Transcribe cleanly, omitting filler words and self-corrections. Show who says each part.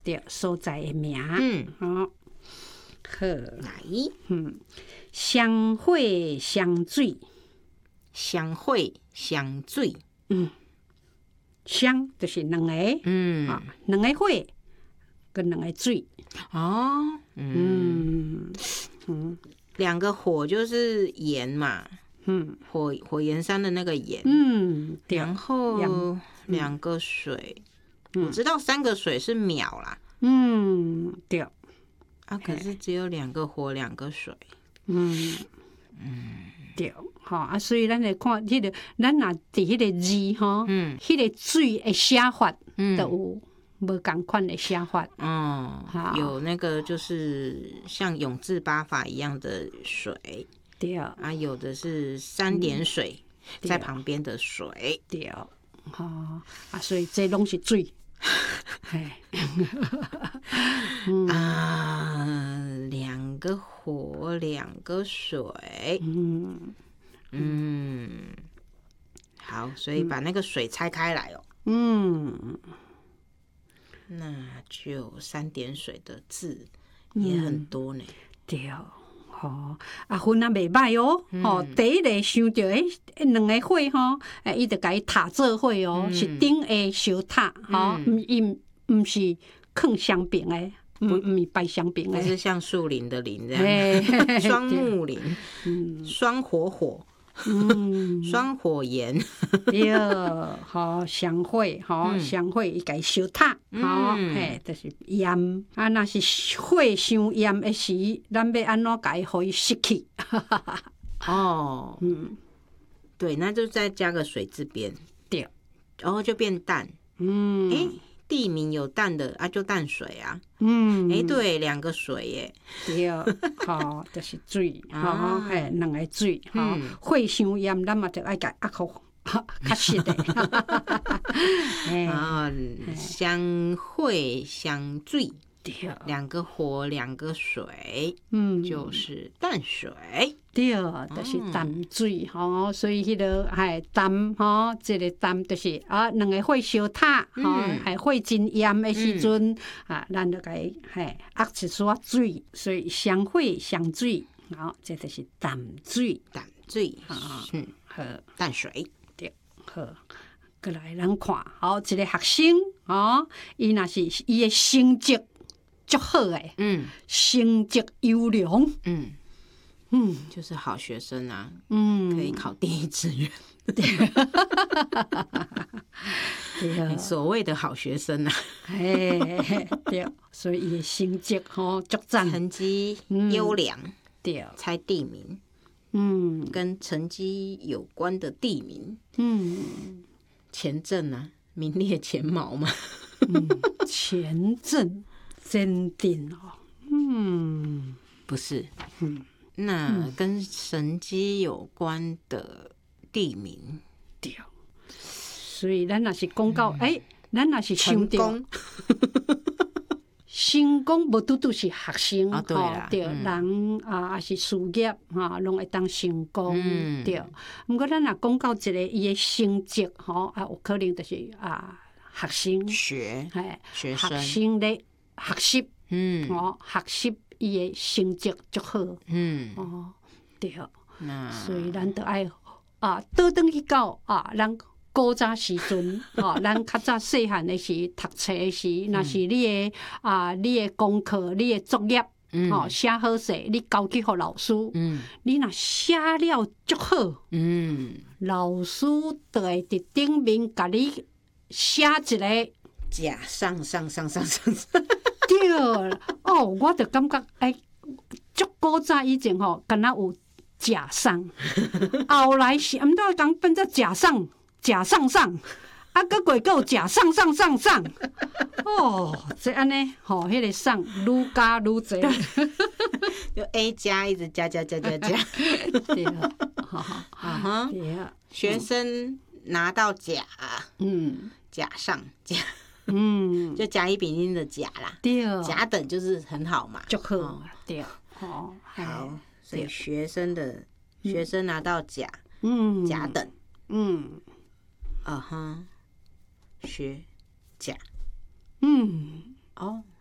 Speaker 1: 对，所在的名。好，
Speaker 2: 来，
Speaker 1: 相会相水，
Speaker 2: 相会相水，
Speaker 1: 相就是两个，两个火跟两个水。
Speaker 2: 哦，两个火就是盐嘛，火焰山的那个盐，
Speaker 1: 对，
Speaker 2: 然后两个水，我知道3个水是秒啦，
Speaker 1: 对，
Speaker 2: 可是只有2个火2个水，
Speaker 1: 对，所以咱来看迄个，咱若伫迄个字吼，迄个水的写法，都有无共款的写法。
Speaker 2: 有那个就是像永字八法一样的水，
Speaker 1: 对，
Speaker 2: 有的是3点水在旁边的水，
Speaker 1: 对，所以这拢是水。
Speaker 2: 2个火2个水，好，所以把那个水拆开来哦，那就3点水的字也很多呢，
Speaker 1: 对。分啊袂歹哦，第一个想到两个火吼，伊就甲伊塔做伙哦，是顶下烧塔伊毋是放香饼的，毋是摆香饼的，
Speaker 2: 不是像树林的林这样，双木林，双火。双火焰，
Speaker 1: 对，相火，相火伊甲伊烧塔，就是焰。若是火伤焰的时，咱要安怎甲伊互伊熄去？
Speaker 2: 对，那就再加个水字边，
Speaker 1: 对，
Speaker 2: 然后就变淡。地名有淡的就淡水啊。对，2个水耶。
Speaker 1: 对，就是水，两个水，火伤炎，咱嘛就爱甲压好，较实的。
Speaker 2: 相会相水，对，2个火2个水，就是淡水。
Speaker 1: 对，就是淡水所以迄个淡这个淡就是两个火烧塔火真炎的时阵咱就甲伊压一撮水，所以相会相水，这就是淡水，
Speaker 2: 淡水，淡水，
Speaker 1: 对，好。过来，咱看一个学生伊若是伊的成绩足好诶，成绩优良，
Speaker 2: 就是好学生啊，可以考第1志愿。对，所谓的好学生啊，
Speaker 1: 对，所以伊的成绩足赞，
Speaker 2: 成绩优良，
Speaker 1: 对，
Speaker 2: 猜地名，跟成绩有关的地名，前阵啊，名列前茅嘛，
Speaker 1: 前阵真定
Speaker 2: 不是，那跟神机有关的地名，
Speaker 1: 对，所以咱若是讲到，咱若是想到成功，无拄拄是学生，对，人也是事业拢会当成功，对。毋过咱若讲到一个伊的成绩，有可能就是学生
Speaker 2: 学生
Speaker 1: 学生咧学习，学习伊的成绩足好，对，所以咱都爱倒转去到咱古早时阵，咱较早细汉的时读册的时，若是你的功课、你的作业，写好势，你交去互老师，你若写了足好，老师就会伫顶面甲你写一个
Speaker 2: 甲上，
Speaker 1: 对，我就感觉足古早以前敢若有甲上，后来是毋知讲变做甲上。甲上上，搁过有甲上上上上，这安尼，迄个上愈加愈侪，
Speaker 2: 就 A 加一直加，对学生拿到甲，甲上甲，就甲乙丙丁的甲啦，
Speaker 1: 对，
Speaker 2: 甲等就是很好嘛，
Speaker 1: 就好，对，
Speaker 2: 好，所以学生拿到甲，甲等，学甲， 哦，